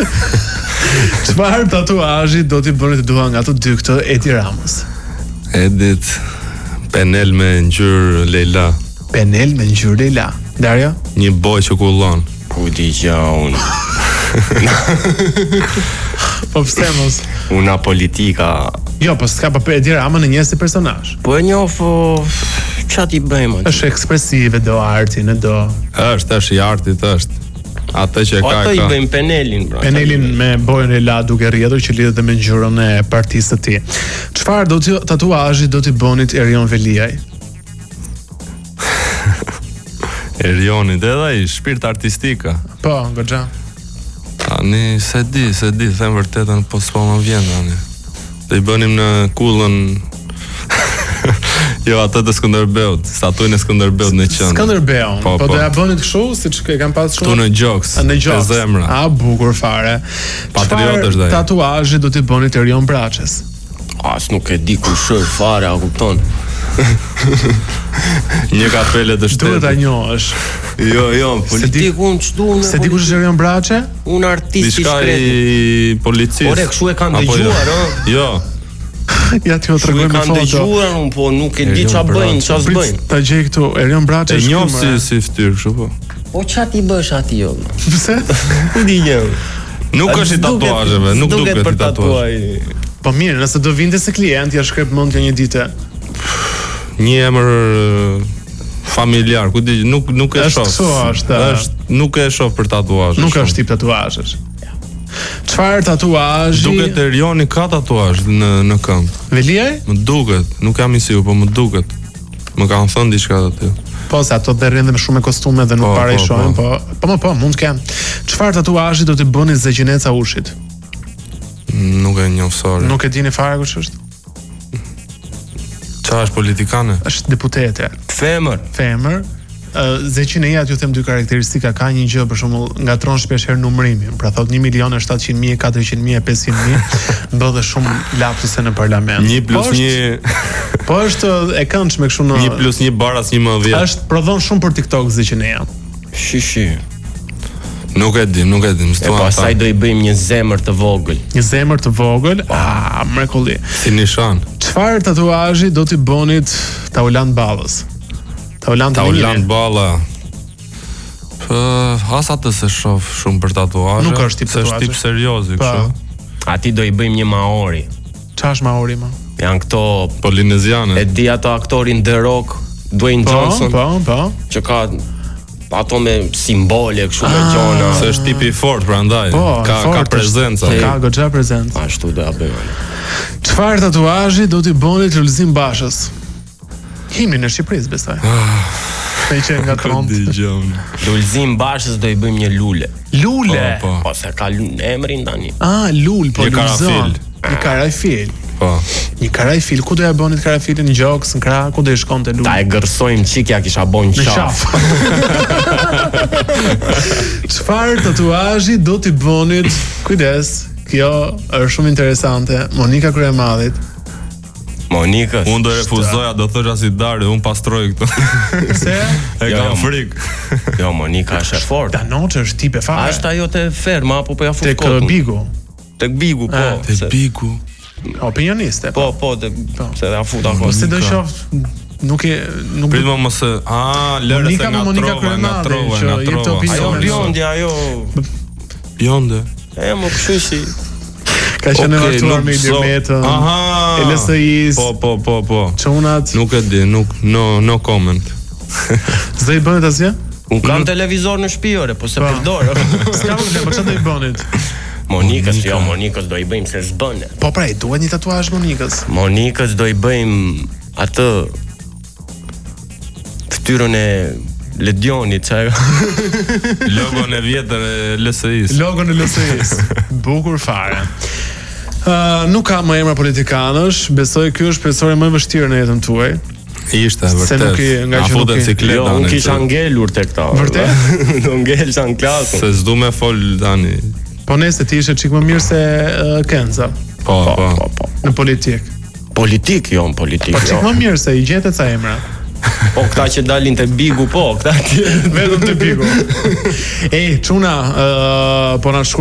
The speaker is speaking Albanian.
Çfarë tatuazhi do t'i bëni të dua nga ato dy këtë Edi Ramës? Edit penel me ngjyrë Leila. Penel me ngjyrë Leila. Daria? Një boj që kullon. Ku di që unë. Po pse mos? Una politika. Jo, po s'ka për Edi Rama në një si personazh. Po e njoh ç'a ti bëjmë? Është ekspresive, do artin, do. Është i artit, është. Atë që Po ka. ato i bëjmë penelin, pra. Penelin me bojën Leila duke rrjedhur që lidhet me ngjyrën e partisë së tij. Çfarë tatuazhi do t'i bënit Erion Veliaj? Erionit edhe ai shpirt artistika. Po, goxha. Tani se di, them vërtetën, po s'po më vjen tani. Do i bënim në kullën. Jo, atë të Skënderbeut, statuin e Skënderbeut në qendër. Skënderbeun, po do ja bënit kështu siç e kanë pas shumë. Tu në gjoks. Në gjoks. Zemra. A bukur fare. Patriot është ai. Tatuazhi do t'i bënit Erion Braçës? As nuk e di kush është fare, a kupton? Një kapele të shtetit. Duhet ta njohësh. Jo, politikun ç'du unë. Se di kush është Erion Braçë? Un artist i Diçka shkret. i policisë. Ore, kështu e kanë dëgjuar, ë? Jo. Ja t'ju tregoj me Kanë foto. dëgjuar, un po nuk e di ç'a bëjnë, ç'a s'bëjnë. Ta gjej këtu Erion Braçë. E njoh si fytyrë kështu po. Po ç'a ti bësh aty jo? Pse? Ku di një? Nuk është i tatuazheve, nuk duket për i tatuazh. Po mirë, nëse do vinte se klient, ja shkrep mendja një ditë. Një emër familjar, ku di, nuk e shoh. Nuk e shoh për tatuazh. Nuk është tip tatuazhesh. Çfarë tatuazhi? Duket Erioni ka tatuazh në këmbë. Veliaj? Më duket, nuk jam i sigurt, po më duket. Më kanë thënë diçka aty. Po, se ato dhe rrën dhe me shumë me kostume dhe nuk para i shohin, po, mund të kenë. Çfarë tatuazhi do t'i bëni Zegjineca Ushit? Nuk e njoh fare. Nuk e dini fare kush është? Qa është politikane? Është deputete. Femër. Zegjineja, t'ju them dy karakteristika, ka një gjë për shembull, ngatron shpesh herë numrimin. Pra thot 1.700.000, 400.000, 500.000, bë dhe shumë lapsuse në parlament. 1+1. Po është e këndshme kështu në 1+1 baras 11. Është prodhon shumë për TikTok Zegjineja. Shi. Nuk e di, më E pastaj do i bëjmë një zemër të vogël. Një zemër të vogël? Mrekulli. Si nishan. Çfarë tatuazhi do t'i bënit Taulant Ballës? Taulant Balla. As atë se shoh shumë për tatuazhe. Nuk është tip tatuazhe. Është tip seriozi kështu. Ati do i bëjmë një Maori. Ç'është Maori më? Janë këto polineziane. E di ato aktorin The Rock, Dwayne Johnson. Po. Që ka ato me simbole kështu me gjona. Se është tipi i fortë prandaj. Ka prezencë. Ka goxha prezencë. Ashtu do ja bëjmë. Çfarë tatuazhi do t'i bënit Lulzim Bashës? Himnin e Shqipërisë, besoj. Me që nga trond. Lulzim Bashës do i bëjmë një lule. Lule? Po, se ka emrin tani. Lul, po Lulzon. Një karajfil. Po. Një karajfil, ku do ja bënit karajfilin? Në gjoks, në krah, ku do i shkonte lule? Ta e gërsojmë qikja kisha bon qaf. Çfarë tatuazhi do t'i bënit? Kujdes, kjo është shumë interesante. Monika Kryemadhit. Monikës. Unë do refuzoja, do thosha si Dari, unë pastroj këtu. Se? E kam frikë. Jo, Monika është e fortë. Danoçi është tipe fare. Është ajo te ferma apo po ja fut kotën? Tek Bigu. Tek Bigu, po. Tek Bigu. Opinioniste. Po, se ja fut ako. Po se do shoh nuk Pritmo mos e lërë se Monika Kryemadhi që jep të opinion. Ajo Bjonde. Më kështu si ka qenë martuar me Dirmetën. LSI-s. Po. Çunat. Nuk e di, no comment. S'do i bënet asgjë? Unë kam televizor në shtëpi ore, po se përdor. S'ka problem, po çfarë do i bënit? Monikës do i bëjmë se s'bëne. Po pra, i duhet një tatuazh Monikës. Monikës do i bëjmë atë fytyrën e Ledionit, logon e vjetër e LSI-s. Logon e LSI-s. Bukur fare. Nuk ka më emra politikanësh, besoj ky është profesori më i vështirë në jetën tuaj. Ishte vërtet. Unë kisha ngelur tek ta. Vërtet? Do ngelsha në klasën. Se s'du me fol tani. Po nëse ti ishe çik më mirë se Kenza. Po. Në politik. Po çik më mirë se i gjetet sa emra. Po këta që dalin te Bigu, po, këta vetëm te Bigu. Çuna, po na